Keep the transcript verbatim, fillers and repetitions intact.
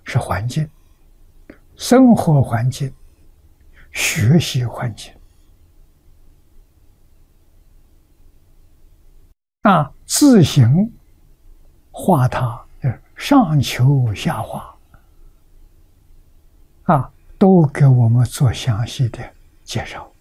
是环境，生活环境、学习环境。啊，自行化他，上求下化，啊，都给我们做详细的介绍。